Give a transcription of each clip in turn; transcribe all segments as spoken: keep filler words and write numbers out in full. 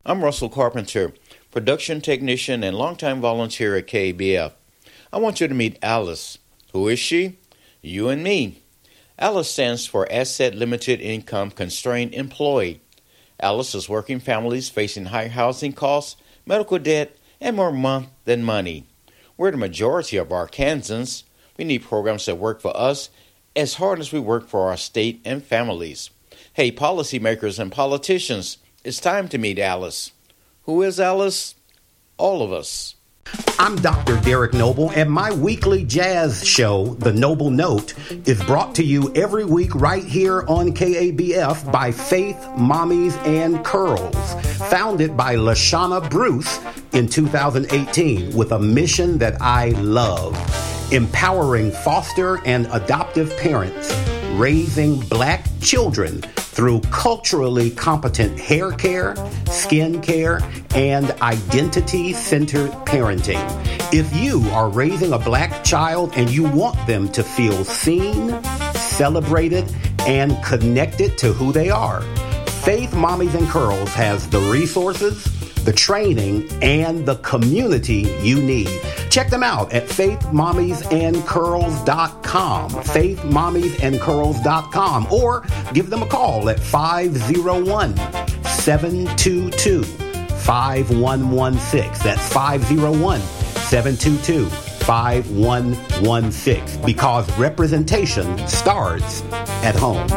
I'm Russell Carpenter, production technician and longtime volunteer at K A B F. I want you to meet Alice. Who is she? You and me. Alice stands for Asset Limited Income Constrained Employee. Alice is working families facing high housing costs, medical debt, and more month than money. We're the majority of Arkansans. We need programs that work for us as hard as we work for our state and families. Hey, policymakers and politicians, it's time to meet Alice. Who is Alice? All of us. I'm Doctor Derek Noble, and my weekly jazz show, The Noble Note, is brought to you every week right here on K A B F by Faith Mommies and Curls, founded by LaShawna Bruce in two thousand eighteen with a mission that I love: empowering foster and adoptive parents, raising black children through culturally competent hair care, skin care, and identity-centered parenting. If you are raising a black child and you want them to feel seen, celebrated, and connected to who they are, Faith Mommies and Curls has the resources, the training, and the community you need. Check them out at faith mommies and curls dot com, faith mommies and curls dot com, or give them a call at five oh one, seven two two, five one one six. That's five oh one, seven two two, five one one six, because representation starts at home.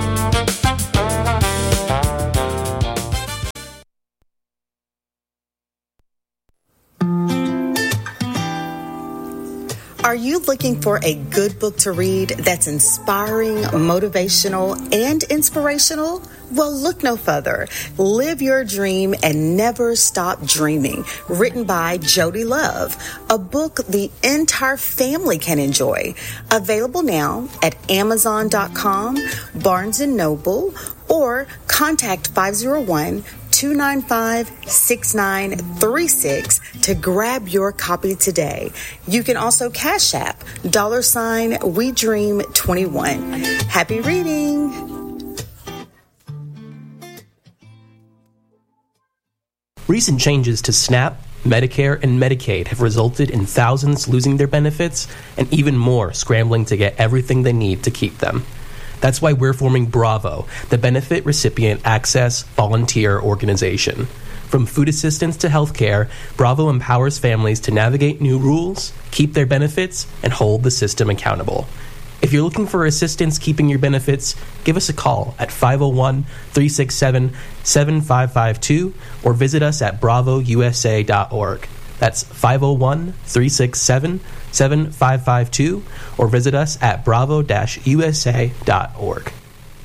Are you looking for a good book to read that's inspiring, motivational, and inspirational? Well, look no further. Live Your Dream and Never Stop Dreaming, written by Jody Love, a book the entire family can enjoy. Available now at amazon dot com, Barnes and Noble, or contact five oh one, two nine five, six nine three six to grab your copy today. You can also Cash App, dollar sign We Dream twenty-one. Happy reading! Recent changes to SNAP, Medicare, and Medicaid have resulted in thousands losing their benefits and even more scrambling to get everything they need to keep them. That's why we're forming Bravo, the Benefit Recipient Access Volunteer Organization. From food assistance to healthcare, Bravo empowers families to navigate new rules, keep their benefits, and hold the system accountable. If you're looking for assistance keeping your benefits, give us a call at five oh one, three six seven, seven five five two or visit us at bravo u s a dot org. That's five oh one, three six seven, seven five five two or visit us at bravo dash u s a dot org.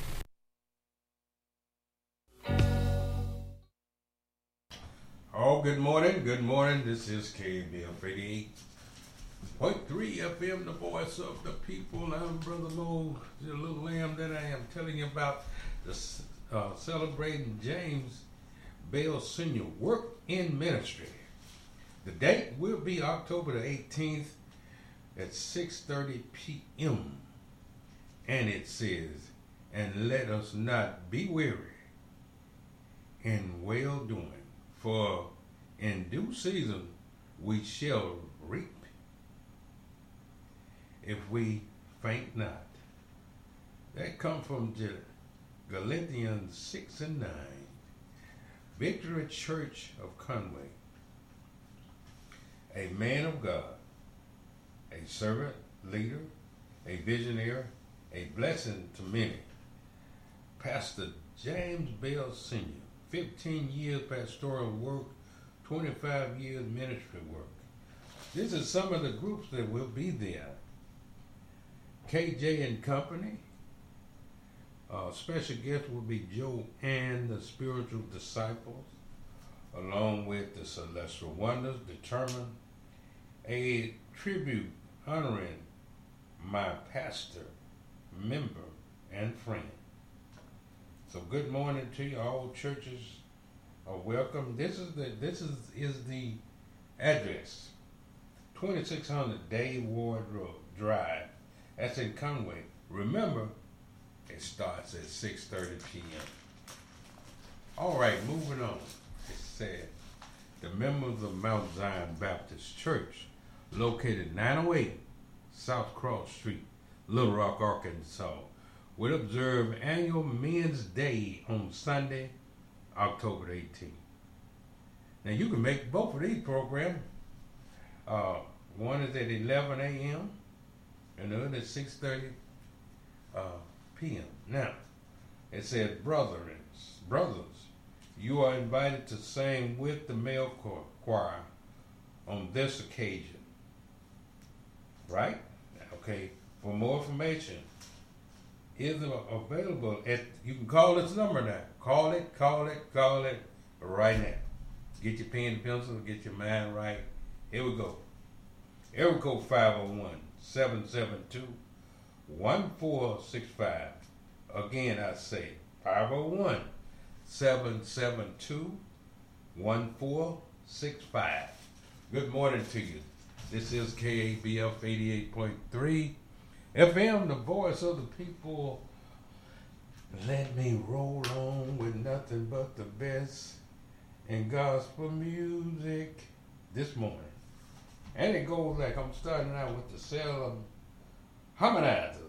Oh, good morning, good morning. This is K B F eighty-eight point three F M, the voice of the people. I'm Brother Mo, the little lamb that I am telling you about, the, uh, celebrating James Bell Senior Work in Ministry. The date will be October the eighteenth at six thirty p.m. And it says, "And let us not be weary in well doing, for in due season we shall reap if we faint not." That comes from Galatians six and nine. Victory Church of Conway. A man of God, a servant, leader, a visionary, a blessing to many. Pastor James Bell Senior, fifteen years pastoral work, twenty-five years ministry work. This is some of the groups that will be there. K J and Company. Uh, special guest will be Joe and the Spiritual Disciples, along with the Celestial Wonders, Determined, a tribute honoring my pastor, member, and friend. So good morning to you. All churches are welcome. This is the this is is the address. twenty-six hundred Dave Ward Road Drive. That's in Conway. Remember, it starts at six thirty p.m. All right, moving on. It's said, the members of Mount Zion Baptist Church, located nine oh eight South Cross Street, Little Rock, Arkansas, will observe annual Men's Day on Sunday, October eighteenth. Now you can make both of these programs. Uh, one is at eleven a.m. and the other at six thirty uh, p.m. Now, it says, brothers, brothers, you are invited to sing with the male choir on this occasion. Right? Okay. For more information, is available at, you can call this number now. Call it, call it, call it right now. Get your pen and pencil, get your mind right. Here we go. Area code five oh one, seven seven two, one four six five. Again, I say five oh one, seven seven two, one four six five. Good morning to you. This is K A B F eighty-eight point three F M, the voice of the people. Let me roll on with nothing but the best in gospel music this morning. And it goes like I'm starting out with the sale of harmonizers.